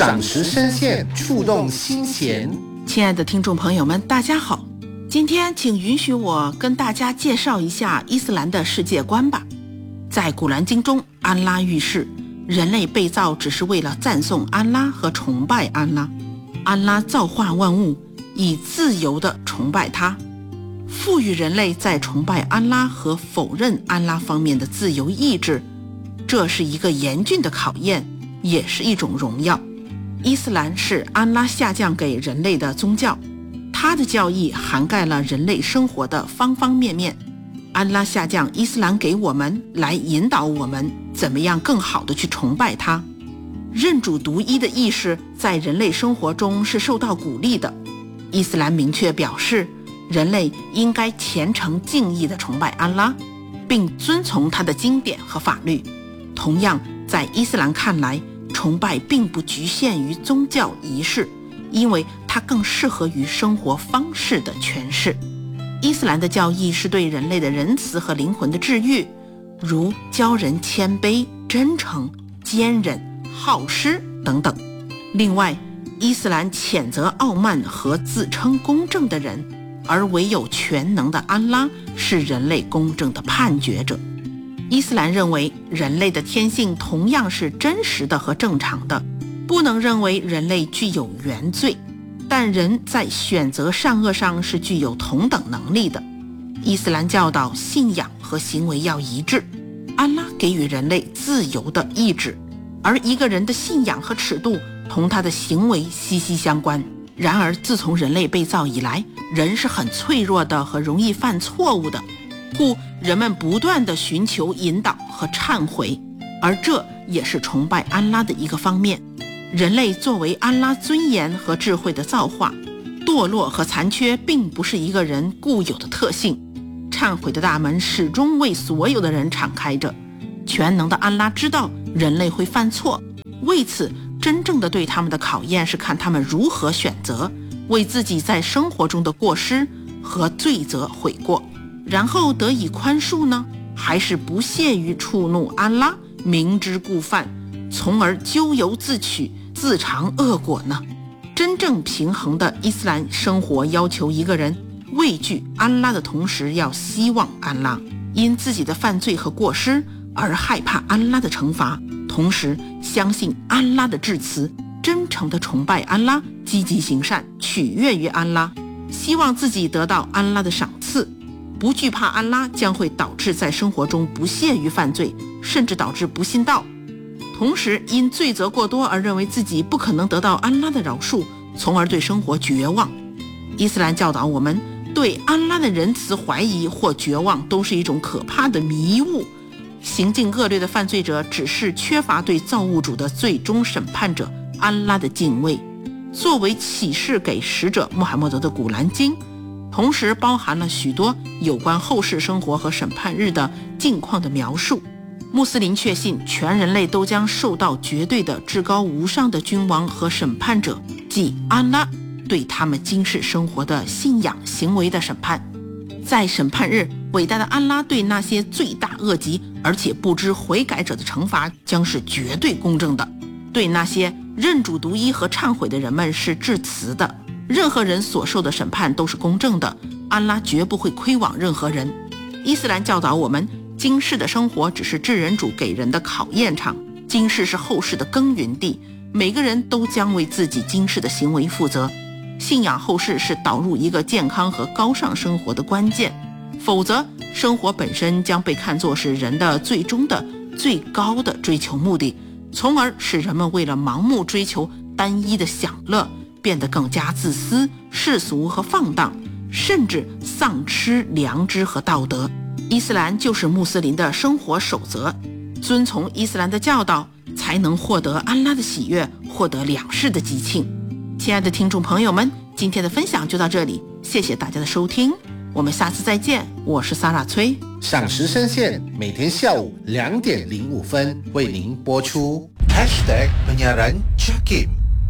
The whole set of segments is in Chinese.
赏识深陷，触动心弦。 亲爱的听众朋友们，大家好，今天请允许我跟大家介绍一下伊斯兰的世界观吧。在古兰经中，安拉预示人类被造只是为了赞颂安拉和崇拜安拉。安拉造化万物，以自由地崇拜他，赋予人类在崇拜安拉和否认安拉方面的自由意志，这是一个严峻的考验，也是一种荣耀。伊斯兰是安拉下降给人类的宗教，它的教义涵盖了人类生活的方方面面。安拉下降伊斯兰给我们，来引导我们怎么样更好地去崇拜他。认主独一的意识在人类生活中是受到鼓励的。伊斯兰明确表示，人类应该虔诚敬意地崇拜安拉，并遵从他的经典和法律。同样，在伊斯兰看来，崇拜并不局限于宗教仪式，因为它更适合于生活方式的诠释。伊斯兰的教义是对人类的仁慈和灵魂的治愈，如教人谦卑、真诚、坚忍、好施等等。另外，伊斯兰谴责傲慢和自称公正的人，而唯有全能的安拉是人类公正的判决者。伊斯兰认为人类的天性同样是真实的和正常的，不能认为人类具有原罪，但人在选择善恶上是具有同等能力的。伊斯兰教导信仰和行为要一致，安拉给予人类自由的意志，而一个人的信仰和尺度同他的行为息息相关。然而自从人类被造以来，人是很脆弱的和容易犯错误的，故人们不断地寻求引导和忏悔，而这也是崇拜安拉的一个方面。人类作为安拉尊严和智慧的造化，堕落和残缺并不是一个人固有的特性。忏悔的大门始终为所有的人敞开着。全能的安拉知道人类会犯错，为此真正的对他们的考验是看他们如何选择为自己在生活中的过失和罪责悔过，然后得以宽恕呢？还是不屑于触怒安拉，明知故犯，从而咎由自取，自尝恶果呢？真正平衡的伊斯兰生活要求一个人畏惧安拉的同时要希望安拉，因自己的犯罪和过失而害怕安拉的惩罚，同时相信安拉的致辞，真诚地崇拜安拉，积极行善，取悦于安拉，希望自己得到安拉的赏赐，不惧怕安拉将会导致在生活中不屑于犯罪，甚至导致不信道。同时因罪责过多而认为自己不可能得到安拉的饶恕，从而对生活绝望。伊斯兰教导我们，对安拉的仁慈怀疑或绝望都是一种可怕的迷雾。行径恶劣的犯罪者只是缺乏对造物主的最终审判者安拉的敬畏。作为启示给使者穆罕默德的古兰经，同时包含了许多有关后世生活和审判日的境况的描述。穆斯林确信全人类都将受到绝对的至高无上的君王和审判者，即安拉对他们今世生活的信仰行为的审判。在审判日，伟大的安拉对那些罪大恶极而且不知悔改者的惩罚将是绝对公正的，对那些认主独一和忏悔的人们是致辞的。任何人所受的审判都是公正的，安拉绝不会亏枉任何人。伊斯兰教导我们，今世的生活只是至人主给人的考验场，今世是后世的耕耘地，每个人都将为自己今世的行为负责。信仰后世是导入一个健康和高尚生活的关键，否则生活本身将被看作是人的最终的最高的追求目的，从而使人们为了盲目追求单一的享乐，变得更加自私、世俗和放荡，甚至丧失良知和道德。伊斯兰就是穆斯林的生活守则，遵从伊斯兰的教导，才能获得安拉的喜悦，获得两世的吉庆。亲爱的听众朋友们，今天的分享就到这里，谢谢大家的收听，我们下次再见，我是萨拉崔。 赏识深陷，每天下午2:05为您播出。 #penyiaran Jakim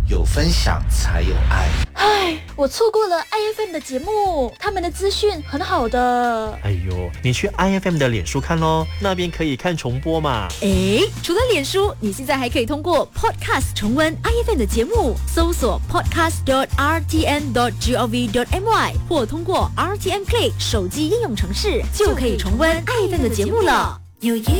有分享才有爱。 唉，我错过了 IFM 的节目，他们的资讯很好的。 哎呦，你去 IFM 的脸书看咯，那边可以看重播嘛。 诶，除了脸书，你现在还可以通过 Podcast 重温 IFM 的节目，搜索 podcast.rtn.gov.my 或通过 RTN Play 手机应用程式，就可以重温 IFM 的节目了。 有一